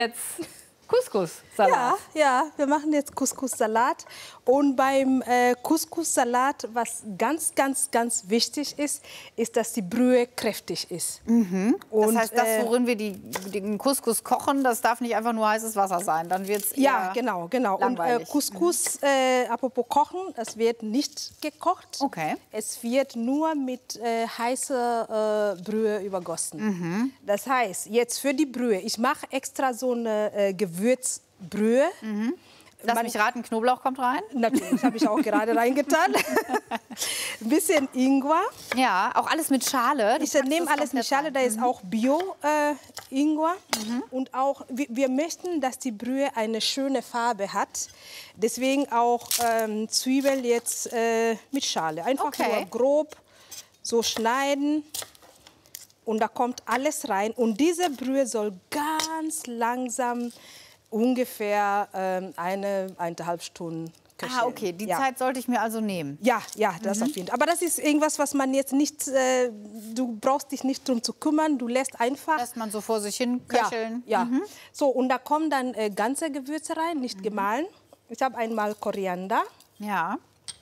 Jetzt Couscous-Salat. Ja, wir machen jetzt Couscous-Salat. Und beim Couscous-Salat, was ganz, ganz, ganz wichtig ist, ist, dass die Brühe kräftig ist. Mhm. Und, das heißt, das, worin wir den Couscous kochen, das darf nicht einfach nur heißes Wasser sein. Dann wird es ja, genau. langweilig. Und Couscous, apropos kochen, das wird nicht gekocht. Okay. Es wird nur mit heißer Brühe übergossen. Das heißt, jetzt für die Brühe, ich mache extra so eine Gewürzbrühe. Lass mich raten, Knoblauch kommt rein? Natürlich, habe ich auch gerade reingetan. Ein bisschen Ingwer. Ja, auch alles mit Schale. Ich nehme alles mit Schale, da ist auch Bio-Ingwer. Und auch, wir möchten, dass die Brühe eine schöne Farbe hat. Deswegen auch Zwiebeln jetzt mit Schale. Einfach nur grob so schneiden. Und da kommt alles rein. Und diese Brühe soll ganz langsam ungefähr 1,5 Stunden köcheln. Ah, okay. Die Zeit sollte ich mir also nehmen. Ja, das auf jeden Fall. Aber das ist irgendwas, was man jetzt nicht, du brauchst dich nicht drum zu kümmern. Du lässt einfach. Lässt man so vor sich hin köcheln. Ja. So, und da kommen dann ganze Gewürze rein, nicht gemahlen. Ich habe einmal Koriander. Ja.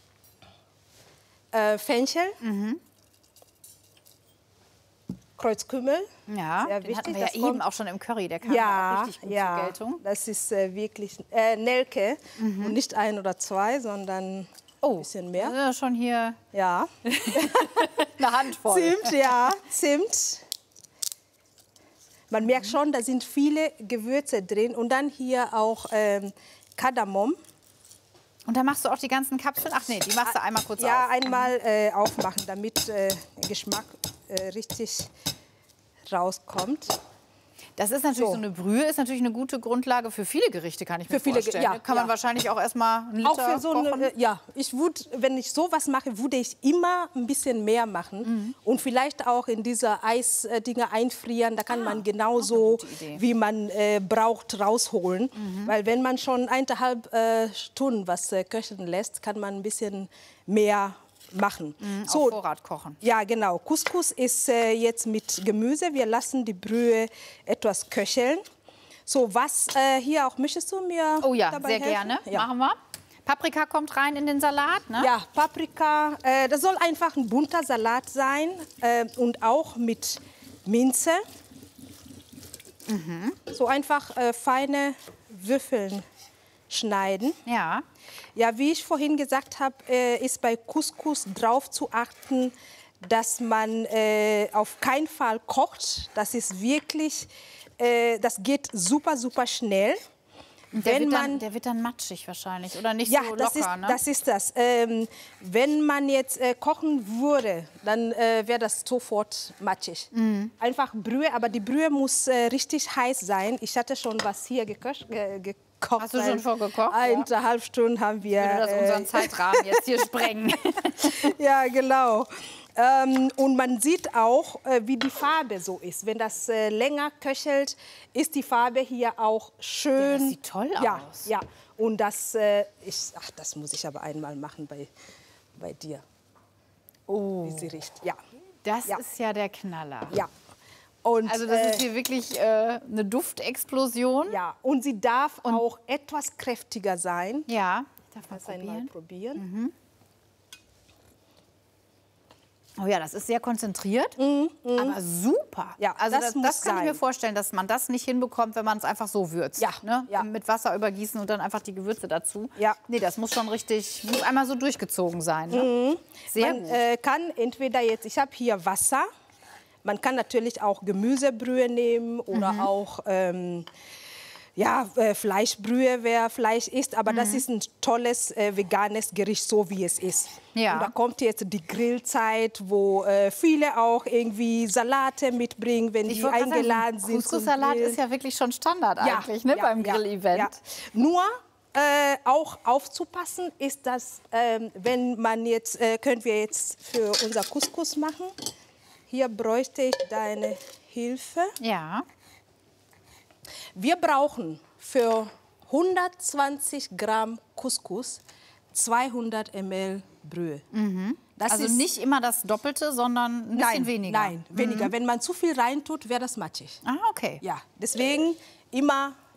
Fenchel. Kreuzkümmel. Ja, sehr den wichtig. hatten wir ja eben auch schon im Curry, der kam auch richtig gut zur Geltung. Das ist wirklich Nelke und nicht 1 oder 2, sondern ein bisschen mehr. Das ist ja schon hier eine Handvoll. Zimt. Man merkt schon, da sind viele Gewürze drin und dann hier auch Kardamom. Und da machst du auch die ganzen Kapseln? Ach nee, die machst du einmal kurz auf. Ja, einmal aufmachen, damit der Geschmack richtig rauskommt. Das ist natürlich so eine Brühe, ist natürlich eine gute Grundlage für viele Gerichte, kann ich mir vorstellen. Kann man wahrscheinlich auch erstmal einen Liter auch für so kochen. Wenn ich sowas mache, würde ich immer ein bisschen mehr machen und vielleicht auch in diese Eisdinger einfrieren. Da kann man genauso, wie man braucht, rausholen. Weil wenn man schon 1,5 Stunden was köcheln lässt, kann man ein bisschen mehr machen. So, auf Vorrat kochen. Ja, genau. Couscous ist jetzt mit Gemüse. Wir lassen die Brühe etwas köcheln. So, was hier auch möchtest du mir dabei sehr helfen? gerne. Machen wir. Paprika kommt rein in den Salat, ne? Ja, Paprika. Das soll einfach ein bunter Salat sein und auch mit Minze. So einfach feine Würfeln schneiden. Ja. Ja, wie ich vorhin gesagt habe, ist bei Couscous darauf zu achten, dass man auf keinen Fall kocht. Das ist wirklich, das geht super, super schnell. Der wird dann matschig wahrscheinlich oder nicht so locker, ne? Das ist das. Wenn man jetzt kochen würde, dann wäre das sofort matschig. Einfach Brühe, aber die Brühe muss richtig heiß sein. Ich hatte schon was hier gekocht. Hast du schon vorgekocht? 1,5 Stunden haben wir. Würde das unseren Zeitrahmen jetzt hier sprengen? Ja, genau. Und man sieht auch, wie die Farbe so ist. Wenn das länger köchelt, ist die Farbe hier auch schön. Ja, das sieht toll aus. Ja, und das, das muss ich aber einmal machen bei dir. Oh. Wie sie riecht. Ja. Das ist ja der Knaller. Ja. Und, also das ist hier wirklich eine Duftexplosion. Ja, und sie darf auch etwas kräftiger sein. Ja, ich darf mal probieren. Oh ja, das ist sehr konzentriert, aber super. Ja, also das kann ich mir vorstellen, dass man das nicht hinbekommt, wenn man es einfach so würzt. Ja, ne? ja. Mit Wasser übergießen und dann einfach die Gewürze dazu. Ja. Nee, das muss schon muss einmal so durchgezogen sein. Ne? Sehr gut. Man kann entweder jetzt, ich habe hier Wasser, man kann natürlich auch Gemüsebrühe nehmen oder auch Fleischbrühe, wer Fleisch isst. Aber das ist ein tolles veganes Gericht, so wie es ist. Ja. Und da kommt jetzt die Grillzeit, wo viele auch irgendwie Salate mitbringen, wenn die eingeladen sind. Couscous-Salat ist ja wirklich schon Standard eigentlich, ne, beim Grill-Event. Ja. Nur auch aufzupassen ist, dass wenn man jetzt, können wir jetzt für unser Couscous machen. Hier bräuchte ich deine Hilfe. Ja. Wir brauchen für 120 Gramm Couscous 200 ml Brühe. Das also ist nicht immer das Doppelte, sondern ein bisschen weniger. Nein, weniger. Wenn man zu viel reintut, wäre das matschig. Ah, okay. Ja, deswegen immer